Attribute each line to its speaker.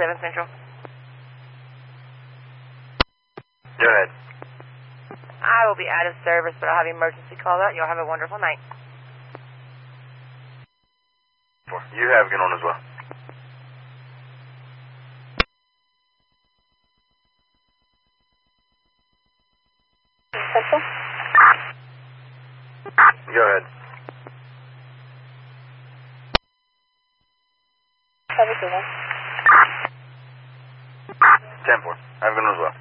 Speaker 1: 7 Central.
Speaker 2: Go ahead.
Speaker 1: I will be out of service, but I'll have emergency call out. You'll have a wonderful night.
Speaker 2: You have a good one as well.
Speaker 3: Central?
Speaker 2: Go ahead.
Speaker 3: 7-4.
Speaker 2: 10-4. Have a good one as well.